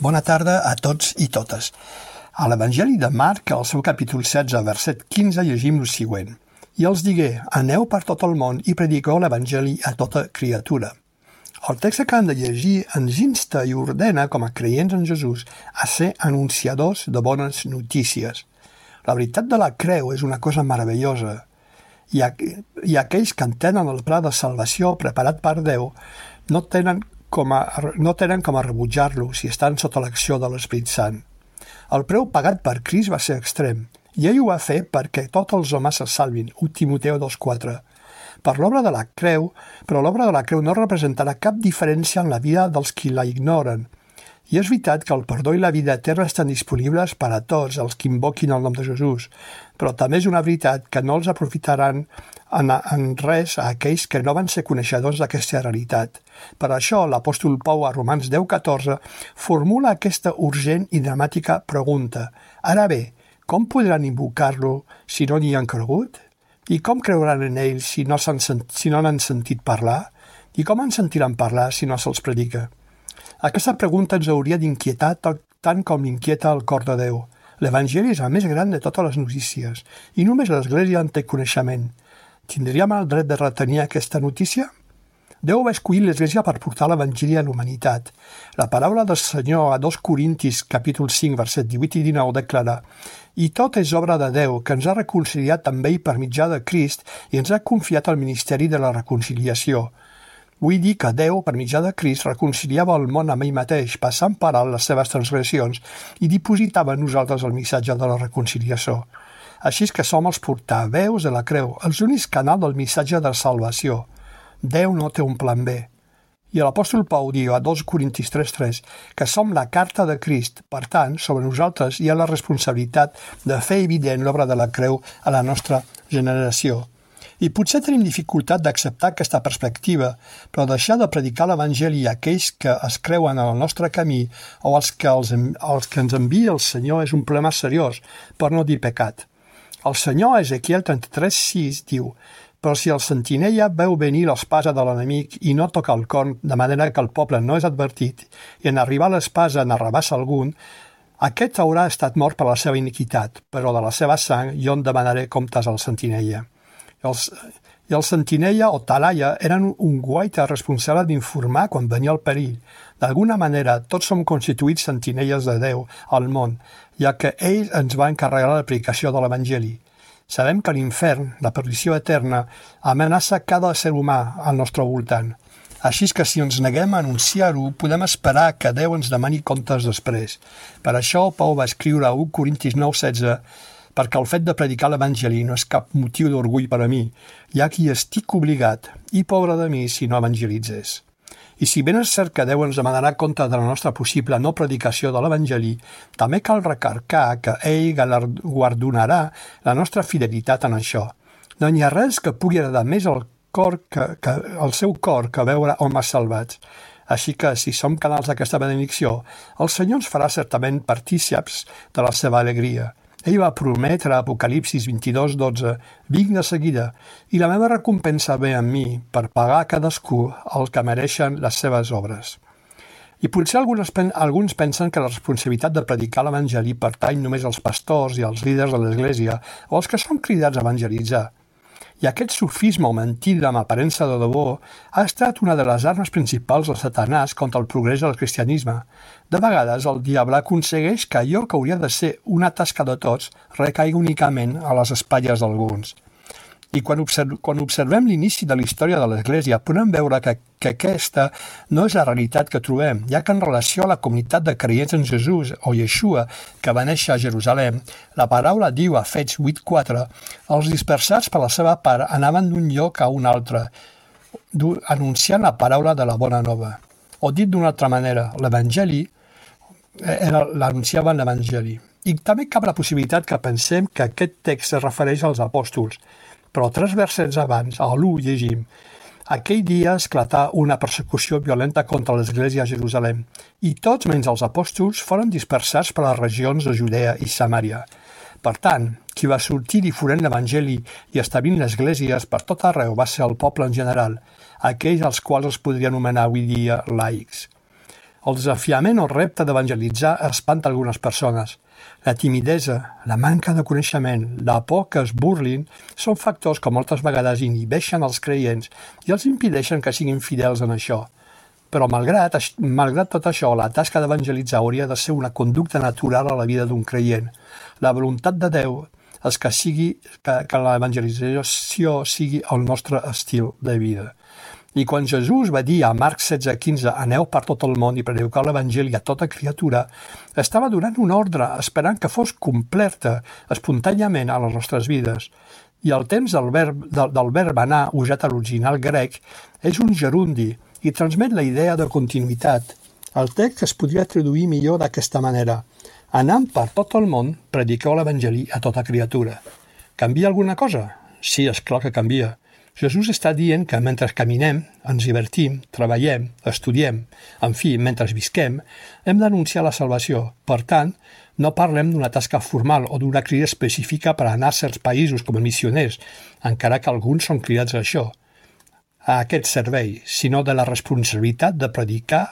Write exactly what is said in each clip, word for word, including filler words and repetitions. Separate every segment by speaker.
Speaker 1: Bona tarda a tots i totes. A l'Evangeli de Marc, al seu capítol setze, verset quinze, llegim el següent. I els digué, aneu per tot el món i prediqueu l'Evangeli a tota criatura. El text que acabem de llegir ens insta i ordena, com a creients en Jesús, a ser anunciadors de bones notícies. La veritat de la creu és una cosa meravellosa. I, i aquells que entenen el pla de salvació preparat per Déu no tenen com a, no tenen com a rebutjar-lo si estan sota l'acció de l'Esperit Sant. El preu pagat per Crist va ser extrem, i ell ho va fer perquè tots els homes se salvin, u Timoteu dos quatre. Per l'obra de la creu, però l'obra de la creu no representarà cap diferència en la vida dels qui la ignoren. I és veritat que el perdó i la vida eterna estan disponibles per a tots els que invoquin el nom de Jesús, però també és una veritat que no els aprofitaran en, en res a aquells que no van ser coneixedors d'aquesta realitat. Per això l'apòstol Pau a Romans deu catorze formula aquesta urgent i dramàtica pregunta. Ara bé, com podran invocar-lo si no n'hi han cregut? I com creuran en ell si no, si no n'han sentit parlar? I com en sentiran parlar si no se'ls predica? Aquesta pregunta ens hauria d'inquietar tant com inquieta el cor de Déu. L'Evangeli és el més gran de totes les notícies, i només l'Església en té coneixement. Tindríem el dret de retenir aquesta notícia? Déu va escollir l'Església per portar l'Evangeli a l'humanitat. La paraula del Senyor a dos Corintis, capítol cinc, verset divuit i dinou, declara: «I tot és obra de Déu, que ens ha reconciliat amb ell per mitjà de Crist i ens ha confiat el ministeri de la reconciliació». Vull dir que Déu, per mitjà de Crist, reconciliava el món amb ell mateix, passant per alt les seves transgressions i dipositava en nosaltres el missatge de la reconciliació. Així que som els portaveus de la creu, els únics canals del missatge de salvació. Déu no té un plan B. I l'apòstol Pau diu a dos Corintis tres tres que som la carta de Crist, per tant, sobre nosaltres hi ha la responsabilitat de fer evident l'obra de la creu a la nostra generació. I potser tenim dificultat d'acceptar aquesta perspectiva, però deixar de predicar l'Evangeli a aquells que es creuen en el nostre camí o als que, els, els que ens envia el Senyor és un problema seriós, per no dir pecat. El Senyor, a Ezequiel trenta-tres sis, diu: «Però si el sentinella veu venir l'espasa de l'enemic i no toca el corn, de manera que el poble no és advertit, i en arribar l'espasa n'arrabassa algun, aquest haurà estat mort per la seva iniquitat, però de la seva sang jo en demanaré comptes al sentinella». Els, I el sentinella o talaia eren un guaita responsable d'informar quan venia el perill. D'alguna manera, tots som constituïts sentinelles de Déu al món, ja que ell ens va encarregar la predicació de l'Evangeli. Sabem que l'infern, la perdició eterna, amenaça cada ser humà al nostre voltant. Així que si ens neguem a anunciar-ho, podem esperar que Déu ens demani comptes després. Per això Pau va escriure a u Corintis nou setze perquè el fet de predicar l'Evangeli no és cap motiu d'orgull per a mi, ja que hi estic obligat, i pobre de mi si no evangelitzés. I si ben és cert que Déu ens demanarà compte de la nostra possible no predicació de l'Evangeli, també cal recarcar que ell guardonarà la nostra fidelitat en això. No hi ha res que pugui agradar més al cor que, que, al seu cor que veure homes salvats. Així que, si som canals d'aquesta benedicció, el Senyor ens farà certament partícips de la seva alegria. Ell va prometre a Apocalipsis vint-i-dos dotze: «Vinc de seguida, i la meva recompensa ve amb mi per pagar a cadascú el que mereixen les seves obres». I potser alguns, alguns pensen que la responsabilitat de predicar l'Evangeli pertany només als pastors i als líders de l'Església o als que són cridats a evangelitzar. I aquest sofisme o mentida amb aparença de debò ha estat una de les armes principals de Satanàs contra el progrés del cristianisme. De vegades el diable aconsegueix que allò que hauria de ser una tasca de tots recaigui únicament a les espatlles d'alguns. I quan, observ, quan observem l'inici de la història de l'Església podem veure que, que aquesta no és la realitat que trobem, ja que en relació a la comunitat de creients en Jesús o Yeshua, que va néixer a Jerusalem, la paraula diu a Fets vuit quatre: «Els dispersats per la seva part anaven d'un lloc a un altre, anunciant la paraula de la bona nova». O dit d'una altra manera, l'Evangeli era, l'anunciaven l'Evangeli. I també cap la possibilitat que pensem que aquest text es refereix als apòstols, però tres versets abans, a l'u, llegim: «Aquell dia esclatà una persecució violenta contra l'Església a Jerusalem, i tots menys els apòstols foren dispersats per les regions de Judea i Samària. Per tant, qui va sortir difonent l'Evangeli i establint l'esglésies per tot arreu va ser el poble en general, aquells als quals es podria anomenar avui dia laics». El desafiament o repte d'evangelitzar espanta algunes persones. La timidesa, la manca de coneixement, la por que es burlin són factors que moltes vegades inhibeixen els creients i els impedeixen que siguin fidels en això. Però malgrat, malgrat tot això, la tasca d'evangelitzar hauria de ser una conducta natural a la vida d'un creient. La voluntat de Déu és que, sigui, que, que l'evangelització sigui el nostre estil de vida. I quan Jesús va dir a Marc setze quinze «Aneu per tot el món i prediqueu l'Evangeli a tota criatura», estava donant un ordre esperant que fos completa espontàniament a les nostres vides. I el temps del verb, del, del verb anar, usat a l'original grec, és un gerundi i transmet la idea de continuïtat. El text es podria traduir millor d'aquesta manera. Anant per tot el món, prediqueu l'Evangeli a tota criatura. Canvia alguna cosa? Sí, és clar que canvia. Jesús està dient que mentre caminem, ens divertim, treballem, estudiem, en fi, mentre visquem, hem d'anunciar la salvació. Per tant, no parlem d'una tasca formal o d'una crida específica per anar a certs països com a missioners, encara que alguns són cridats a això, a aquest servei, sinó de la responsabilitat de predicar,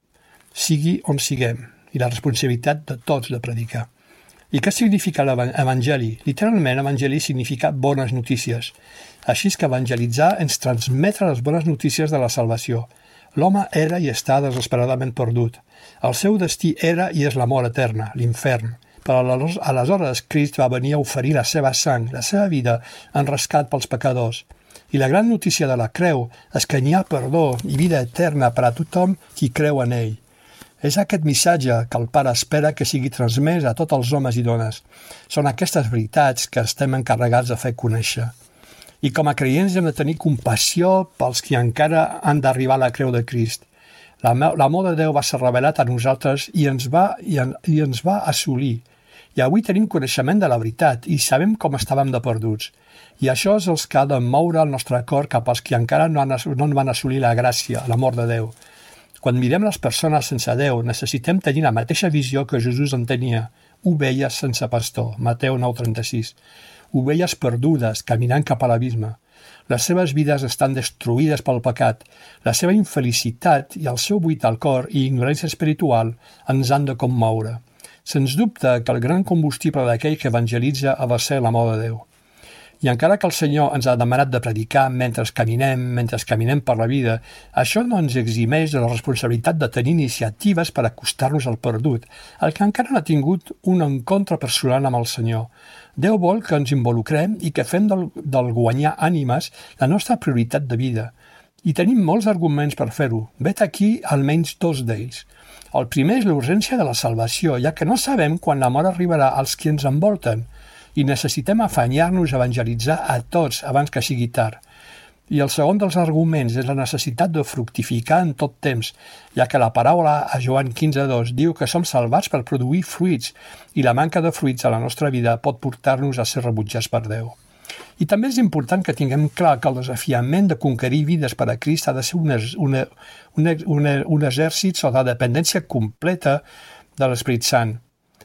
Speaker 1: sigui on siguem, i la responsabilitat de tots de predicar. I què significa l'evangeli? Literalment, evangeli significa bones notícies. Així és que evangelitzar ens transmetre les bones notícies de la salvació. L'home era i està desesperadament perdut. El seu destí era i és la mort eterna, l'infern. Però aleshores Crist va venir a oferir la seva sang, la seva vida, en rescat pels pecadors. I la gran notícia de la creu és que n'hi ha perdó i vida eterna per a tothom qui creu en ell. És aquest missatge que el Pare espera que sigui transmès a tots els homes i dones. Són aquestes veritats que estem encarregats de fer conèixer. I com a creients hem de tenir compassió pels qui encara han d'arribar a la creu de Crist. L'amor de Déu va ser revelat a nosaltres i ens va, i en, i ens va assolir. I avui tenim coneixement de la veritat i sabem com estàvem de perduts. I això és el que ha de moure el nostre cor cap als qui encara no han, no van assolir la gràcia, l'amor de Déu. Quan mirem les persones sense Déu, necessitem tenir la mateixa visió que Jesús en tenia. Ovelles sense pastor, Mateu nou trenta-sis. Ovelles perdudes, caminant cap a l'abisme. Les seves vides estan destruïdes pel pecat. La seva infelicitat i el seu buit al cor i ignorància espiritual ens han de commoure. Sens dubte que el gran combustible d'aquell que evangelitza ha de ser l'amor de Déu. I encara que el Senyor ens ha demanat de predicar mentre caminem, mentre caminem per la vida, això no ens eximeix de la responsabilitat de tenir iniciatives per acostar-nos al perdut, el que encara no ha tingut un encontre personal amb el Senyor. Déu vol que ens involucrem i que fem del, del guanyar ànimes la nostra prioritat de vida. I tenim molts arguments per fer-ho. Vet aquí almenys dos d'ells. El primer és l'urgència de la salvació, ja que no sabem quan la mort arribarà als qui ens envolten, i necessitem afanyar-nos a evangelitzar a tots abans que sigui tard. I el segon dels arguments és la necessitat de fructificar en tot temps, ja que la paraula a Joan quinze dos diu que som salvats per produir fruits i la manca de fruits a la nostra vida pot portar-nos a ser rebutjats per Déu. I també és important que tinguem clar que el desafiament de conquerir vides per a Crist ha de ser una, una, una, una, un exèrcit sota la dependència completa de l'Esperit Sant.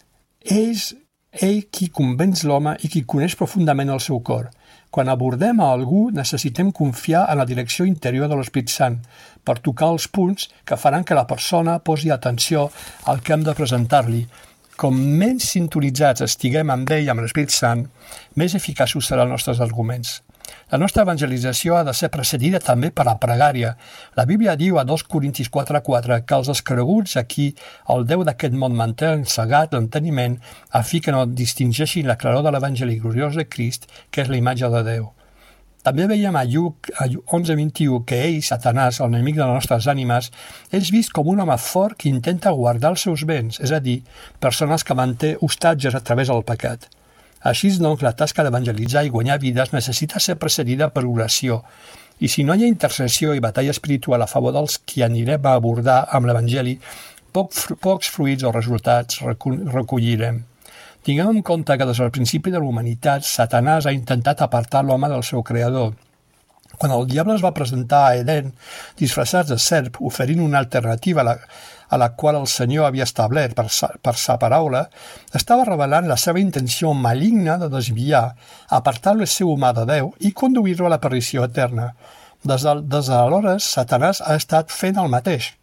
Speaker 1: És ell qui convenç l'home i qui coneix profundament el seu cor. Quan abordem a algú, necessitem confiar en la direcció interior de l'Esperit Sant per tocar els punts que faran que la persona posi atenció al que hem de presentar-li. Com menys sintonitzats estiguem amb ell, amb l'Esperit Sant, més eficaços seran els nostres arguments. La nostra evangelització ha de ser precedida també per la pregària. La Bíblia diu a dos Corintis quatre quatre que els descreguts aquí el Déu d'aquest món manté encegat l'enteniment a fi que no distingeixin la claror de l'Evangeli gloriós de Crist, que és la imatge de Déu. També veiem a Lluc onze vint-i-u que ell, Satanàs, l'enemic de les nostres ànimes, és vist com un home fort que intenta guardar els seus béns, és a dir, persones que manté hostatges a través del pecat. Així doncs, la tasca d'evangelitzar i guanyar vides necessita ser precedida per oració. I si no hi ha intercessió i batalla espiritual a favor dels qui anirem a abordar amb l'Evangeli, poc, pocs fruits o resultats recollirem. Tinguem en compte que des del principi de la humanitat, Satanàs ha intentat apartar l'home del seu creador. Quan el diable es va presentar a Eden, disfressats de serp, oferint una alternativa a la, a la qual el Senyor havia establert per sa, per sa paraula, estava revelant la seva intenció maligna de desviar, apartar l'ésser humà de Déu i conduir-lo a la perdició eterna. Des de, des d'aleshores, Satanàs ha estat fent el mateix.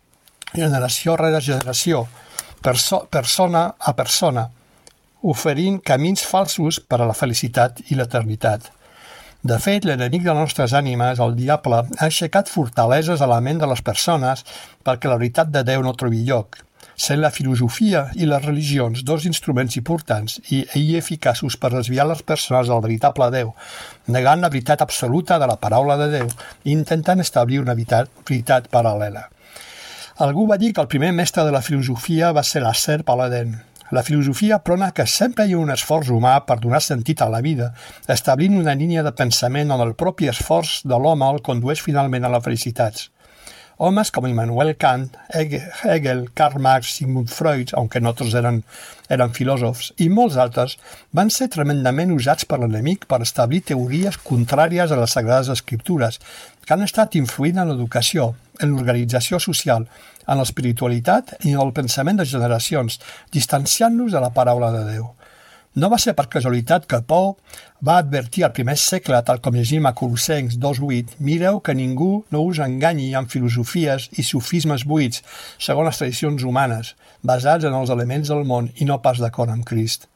Speaker 1: generació rere generació, perso persona a persona, oferint camins falsos per a la felicitat i l'eternitat. De fet, l'enemic de les nostres ànimes, el diable, ha aixecat fortaleses a la ment de les persones perquè la veritat de Déu no trobi lloc, sent la filosofia i les religions dos instruments importants i, i eficaços per desviar les persones del veritable Déu, negant la veritat absoluta de la paraula de Déu i intentant establir una veritat, veritat paral·lela. Algú va dir que el primer mestre de la filosofia va ser la serp a l'Eden. La filosofia prona que sempre hi ha un esforç humà per donar sentit a la vida, establint una línia de pensament on el propi esforç de l'home el condueix finalment a la felicitat. Homes com Immanuel Kant, Hegel, Karl Marx, Sigmund Freud, aunque no tots eren, eren filòsofs, i molts altres, van ser tremendament usats per l'enemic per establir teories contràries a les Sagrades Escriptures, que han estat influint en l'educació, en l'organització social, en l'espiritualitat i en el pensament de generacions, distanciant-nos de la paraula de Déu. No va ser per casualitat que Paul va advertir al primer segle, tal com llegim a Colossencs dos vuit, mireu que ningú no us enganyi amb filosofies i sofismes buits, segons les tradicions humanes, basats en els elements del món i no pas d'acord amb Crist.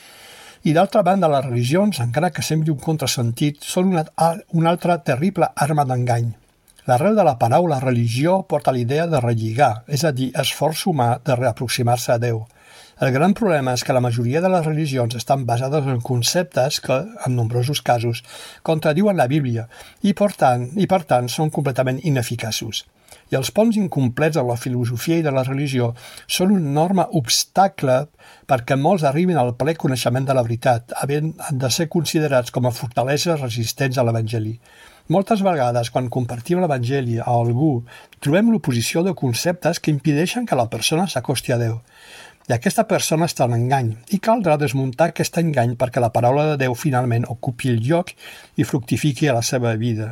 Speaker 1: I d'altra banda, les religions, encara que sembli un contrasentit, són una, una altra terrible arma d'engany. L'arrel de la paraula religió porta l'idea de relligar, és a dir, esforç humà de reaproximar-se a Déu. El gran problema és que la majoria de les religions estan basades en conceptes que, en nombrosos casos, contradiuen la Bíblia i, per tant, i per tant són completament ineficaços. I els ponts incomplets de la filosofia i de la religió són un enorme obstacle perquè molts arribin al ple coneixement de la veritat, havent de ser considerats com a fortaleses resistents a l'Evangeli. Moltes vegades, quan compartim l'Evangeli a algú, trobem l'oposició de conceptes que impedeixen que la persona s'acosti a Déu. I aquesta persona està en engany, i caldrà desmuntar aquest engany perquè la paraula de Déu finalment ocupi el lloc i fructifiqui a la seva vida.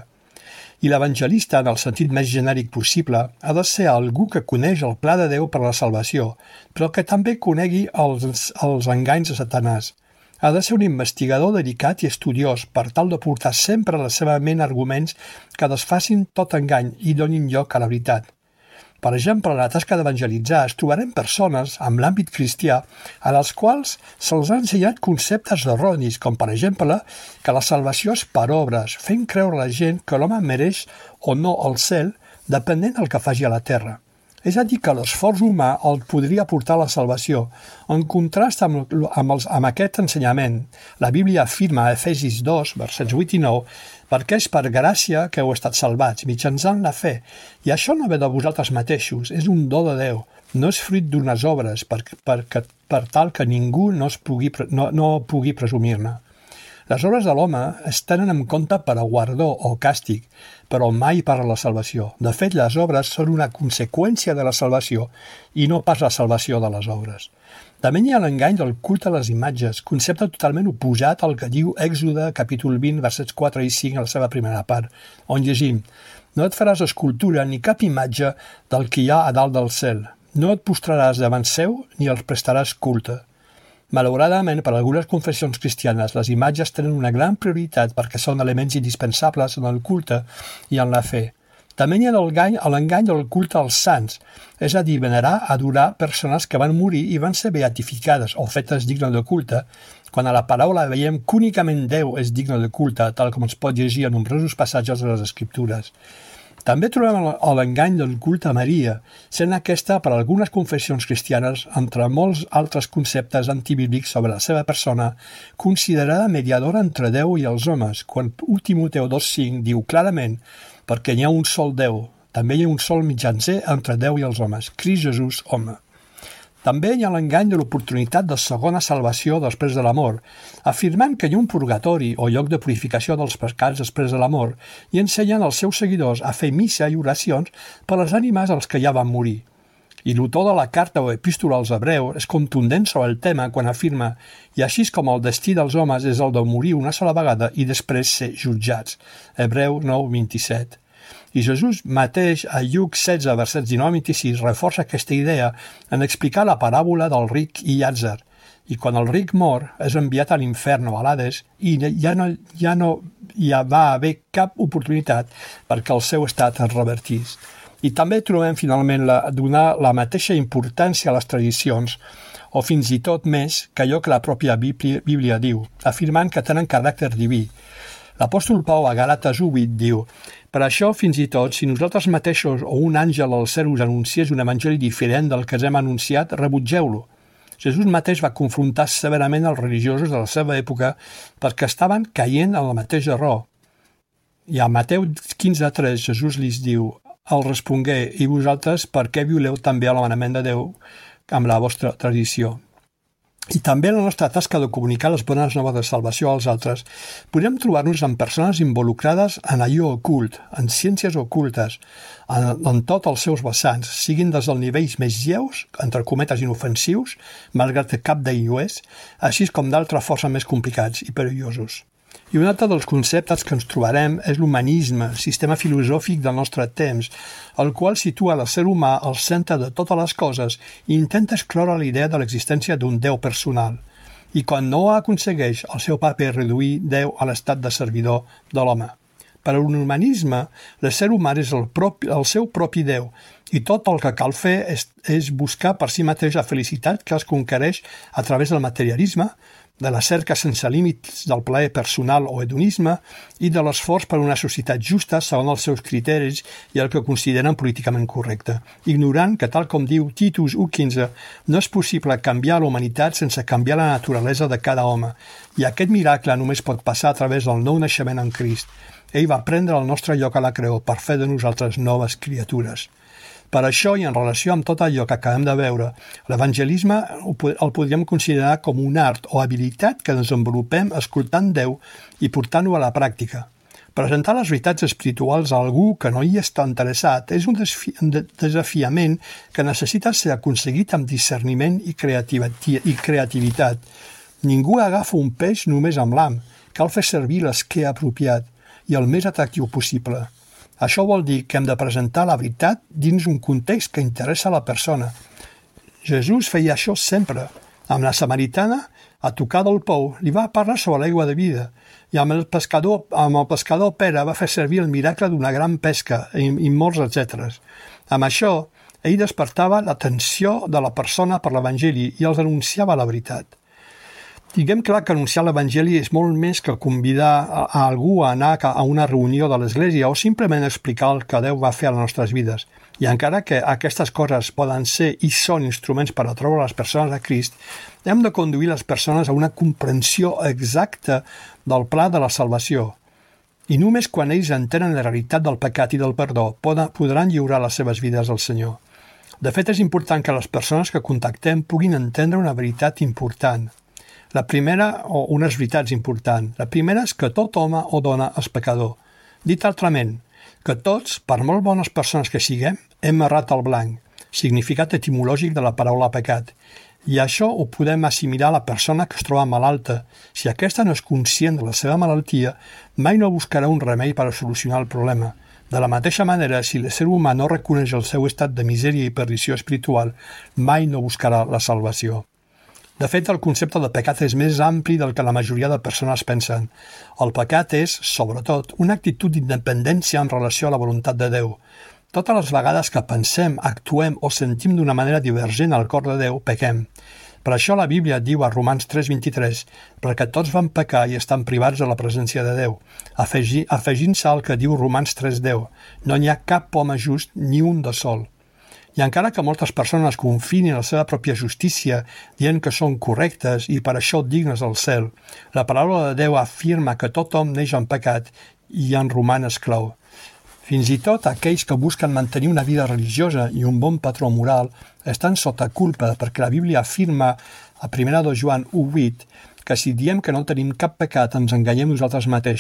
Speaker 1: I l'evangelista, en el sentit més genèric possible, ha de ser algú que coneix el pla de Déu per a la salvació, però que també conegui els, els enganys de Satanàs. Ha de ser un investigador dedicat i estudiós per tal de portar sempre a la seva ment arguments que desfacin tot engany i donin lloc a la veritat. Per exemple, en la tasca d'evangelitzar es trobarem persones, amb l'àmbit cristià, a les quals se'ls ha ensenyat conceptes erronis, com per exemple que la salvació és per obres, fent creure a la gent que l'home mereix o no el cel, depenent del que faci a la terra. És a dir, que l'esforç humà el podria portar a la salvació. En contrast amb, amb, els, amb aquest ensenyament, la Bíblia afirma a Efesis dos, versets vuit i nou, perquè és per gràcia que heu estat salvats, mitjançant la fe. I això no ve de vosaltres mateixos, és un do de Déu. No és fruit d'unes obres, per, per, per, per tal que ningú no, es pugui, no, no pugui presumir-ne. Les obres de l'home es tenen en compte per a guardó o càstig, però mai per a la salvació. De fet, les obres són una conseqüència de la salvació i no pas la salvació de les obres. També hi ha l'engany del culte a les imatges, concepte totalment oposat al que diu Èxode, capítol vint, versets quatre i cinc, a la seva primera part, on llegim: no et faràs escultura ni cap imatge del que hi ha a dalt del cel. No et postraràs davant seu ni els prestaràs culte. Malauradament, per a algunes confessions cristianes, les imatges tenen una gran prioritat perquè són elements indispensables en el culte i en la fe. També hi ha l'engany del culte als sants, és a dir, venerar, adorar persones que van morir i van ser beatificades o fetes dignes de culte, quan a la paraula veiem que únicament Déu és digne de culte, tal com es pot llegir en nombrosos passatges de les Escriptures. També trobem l'engany del culte a Maria, sent aquesta, per a algunes confessions cristianes, entre molts altres conceptes antibíblics sobre la seva persona, considerada mediadora entre Déu i els homes, quan u Timoteu dos cinc diu clarament: perquè hi ha un sol Déu, també hi ha un sol mitjancer entre Déu i els homes, Crist Jesús, home. També hi ha l'engany de l'oportunitat de segona salvació després de la mort, afirmant que hi ha un purgatori o lloc de purificació dels pecats després de la mort i ensenyen als seus seguidors a fer missa i oracions per les ànimes als que ja van morir. I l'autor de la carta o epístola als hebreus és contundent sobre el tema quan afirma: i així com el destí dels homes és el de morir una sola vegada i després ser jutjats. Hebreu nou vint-i-set. I Jesús mateix, a Lluc setze, versets dinou a vint-i-sis, reforça aquesta idea en explicar la paràbola del ric i Llàtzer. I quan el ric mor, és enviat a l'infern o a l'Hades i ja no, ja no hi va haver cap oportunitat perquè el seu estat es revertís. I també trobem finalment la, donar la mateixa importància a les tradicions, o fins i tot més que allò que la pròpia Bíblia, Bíblia diu, afirmant que tenen caràcter diví. L'apòstol Pau a Galates u vuit diu: per això, fins i tot, si nosaltres mateixos o un àngel al cel us anunciés un evangeli diferent del que us hem anunciat, rebutgeu-lo. Jesús mateix va confrontar severament els religiosos de la seva època perquè estaven caient en el mateix error. I a Mateu quinze tres Jesús li diu: el respongué, i vosaltres per què violeu també el manament de Déu amb la vostra tradició? I també en la nostra tasca de comunicar les bones noves de salvació als altres, podem trobar-nos amb persones involucrades en allò ocult, en ciències ocultes, en, en tots els seus vessants, siguin des dels nivells més lleus, entre cometes inofensius, malgrat que cap d'ell ho és, així com d'altres força més complicats i perillosos. I un altre dels conceptes que ens trobarem és l'humanisme, sistema filosòfic del nostre temps, el qual situa l'ésser humà al centre de totes les coses i intenta excloure l'idea de l'existència d'un Déu personal. I quan no aconsegueix, el seu paper és reduir Déu a l'estat de servidor de l'home. Per a l'humanisme, l'ésser humà és el, propi, el seu propi Déu i tot el que cal fer és, és buscar per si mateix la felicitat que es conquereix a través del materialisme, de la cerca sense límits del plaer personal o hedonisme i de l'esforç per una societat justa segons els seus criteris i el que consideren políticament correcte, ignorant que, tal com diu Titus u quinze, no és possible canviar la humanitat sense canviar la naturalesa de cada home, i aquest miracle només pot passar a través del nou naixement en Crist. Ell va prendre el nostre lloc a la creu per fer de nosaltres noves criatures. Per això, i en relació amb tot allò que acabem de veure, l'evangelisme el podríem considerar com un art o habilitat que desenvolupem escoltant Déu i portant-ho a la pràctica. Presentar les veritats espirituals a algú que no hi està interessat és un desafiament que necessita ser aconseguit amb discerniment i creativitat. Ningú agafa un peix només amb l'ham, cal fer servir l'esquer apropiat i el més atractiu possible. Això vol dir que hem de presentar la veritat dins un context que interessa a la persona. Jesús feia això sempre. Amb la samaritana, a tocar del pou, li va parlar sobre l'aigua de vida, i amb el pescador, amb el pescador Pere va fer servir el miracle d'una gran pesca i, i molts etcètera. Amb això, ell despertava l'atenció de la persona per l'Evangeli i els anunciava la veritat. Diguem clar que anunciar l'Evangeli és molt més que convidar a, a algú a anar a una reunió de l'Església o simplement explicar el que Déu va fer a les nostres vides. I encara que aquestes coses poden ser i són instruments per atraure les persones a Crist, hem de conduir les persones a una comprensió exacta del pla de la salvació. I només quan ells entenen la realitat del pecat i del perdó podran lliurar les seves vides al Senyor. De fet, és important que les persones que contactem puguin entendre una veritat important. La primera, o unes veritats importants. La primera és que tot home o dona és pecador. Dit altrament, que tots, per molt bones persones que siguem, hem errat al blanc, significat etimològic de la paraula pecat. I això ho podem assimilar a la persona que es troba malalta. Si aquesta no és conscient de la seva malaltia, mai no buscarà un remei per a solucionar el problema. De la mateixa manera, si l'ésser humà no reconeix el seu estat de misèria i perdició espiritual, mai no buscarà la salvació. De fet, el concepte de pecat és més ampli del que la majoria de persones pensen. El pecat és, sobretot, una actitud d'independència en relació a la voluntat de Déu. Totes les vegades que pensem, actuem o sentim d'una manera divergent al cor de Déu, pequem. Per això la Bíblia diu a Romans tres vint-i-tres, perquè tots van pecar i estan privats de la presència de Déu, afegi, afegint-se al que diu Romans tres deu, no n'hi ha cap home just ni un de sol. I encara que moltes persones confien en la seva pròpia justícia dient que són correctes i per això dignes del cel, la paraula de Déu afirma que tot hom neix en pecat i en roman esclau. Fins i tot aquells que busquen mantenir una vida religiosa i un bon patró moral estan sota culpa perquè la Bíblia afirma a primera de Joan u vuit que si diem que no tenim cap pecat ens enganyem nosaltres mateixos.